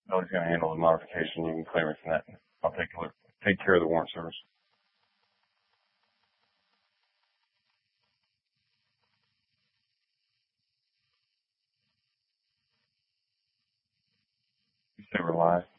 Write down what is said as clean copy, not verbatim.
Nobody's going to handle the modification. You can claim it from that. I'll take care of the warrant service. You say we're live.